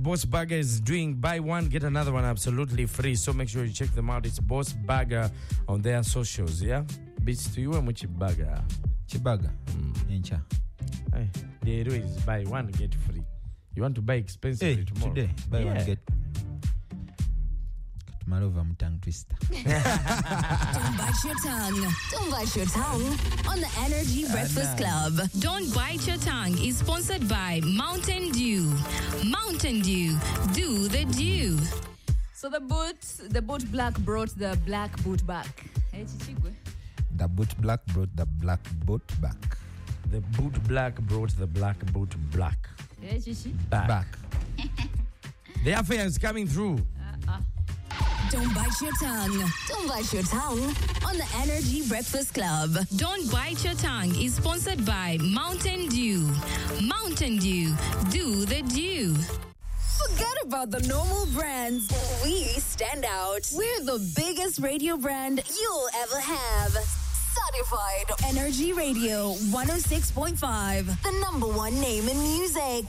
Boss Burger is doing buy one, get another one absolutely free. So make sure you check them out. It's Boss Burger on their socials, yeah? Beats to you and Chibaga. Chibaga. Incha. Hey, the idea is buy one, get free. You want to buy expensive tomorrow? Today, buy one, get... Tomorrow, I'm tongue twister. Don't bite your tongue. Don't bite your tongue on the Energy Breakfast Club. Don't Bite Your Tongue is sponsored by Mountain Dew. Mountain Dew. Do the dew. So the boot black brought the black boot back. The boot black brought the black boot back. The boot black brought the black boot black. Back. The affair is coming through. Don't bite your tongue. Don't bite your tongue on the Energy Breakfast Club. Don't Bite Your Tongue is sponsored by Mountain Dew. Mountain Dew. Do the dew. Forget about the normal brands. We stand out. We're the biggest radio brand you'll ever have. Certified Energy Radio 106.5. The number one name in music.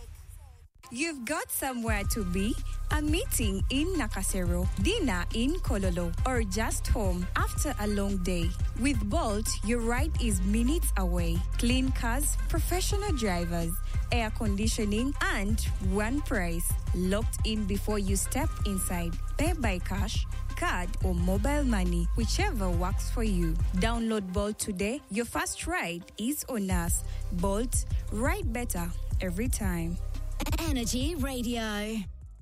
You've got somewhere to be, a meeting in Nakasero, dinner in Kololo, or just home after a long day. With Bolt, your ride is minutes away. Clean cars, professional drivers, air conditioning, and one price. Locked in before you step inside. Pay by cash, card, or mobile money, whichever works for you. Download Bolt today. Your first ride is on us. Bolt, ride better every time. Energy Radio.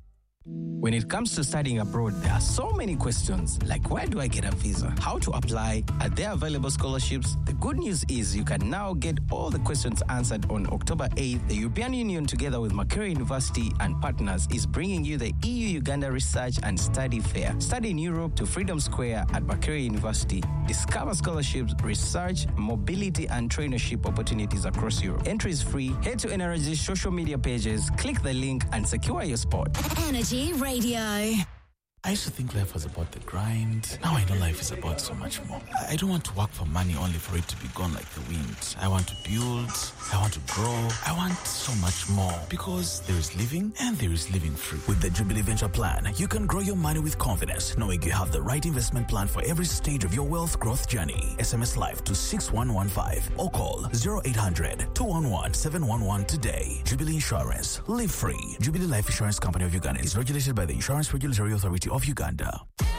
When it comes to studying abroad, there are so many questions, like where do I get a visa? How to apply? Are there available scholarships? The good news is you can now get all the questions answered on October 8th. The European Union, together with Makerere University and partners, is bringing you the EU-Uganda Research and Study Fair. Study in Europe to Freedom Square at Makerere University. Discover scholarships, research, mobility, and traineeship opportunities across Europe. Entry is free. Head to NRG's social media pages, click the link, and secure your spot. Energy Radio. I used to think life was about the grind. Now I know life is about so much more. I don't want to work for money only for it to be gone like the wind. I want to build. I want to grow. I want so much more. Because there is living and there is living free. With the Jubilee Venture Plan, you can grow your money with confidence, knowing you have the right investment plan for every stage of your wealth growth journey. SMS Live to 6115 or call 0800 211 711 today. Jubilee Insurance. Live free. Jubilee Life Insurance Company of Uganda is regulated by the Insurance Regulatory Authority of Uganda.